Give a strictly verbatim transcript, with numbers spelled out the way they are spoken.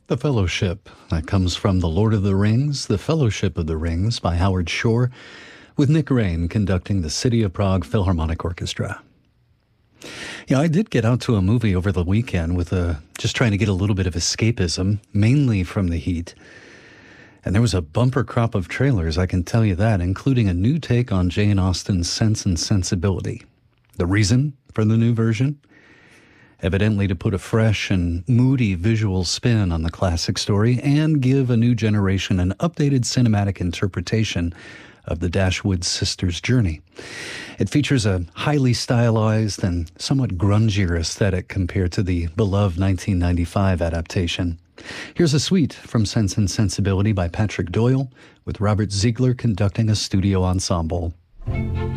The Fellowship, that comes from The Lord of the Rings, The Fellowship of the Rings by Howard Shore, with Nick Rain conducting the City of Prague Philharmonic Orchestra. Yeah, I did get out to a movie over the weekend with a, just trying to get a little bit of escapism, mainly from the heat. And there was a bumper crop of trailers, I can tell you that, including a new take on Jane Austen's Sense and Sensibility. The reason for the new version? Evidently to put a fresh and moody visual spin on the classic story and give a new generation an updated cinematic interpretation of the Dashwood sisters' journey. It features a highly stylized and somewhat grungier aesthetic compared to the beloved nineteen ninety-five adaptation. Here's a suite from Sense and Sensibility by Patrick Doyle, with Robert Ziegler conducting a studio ensemble.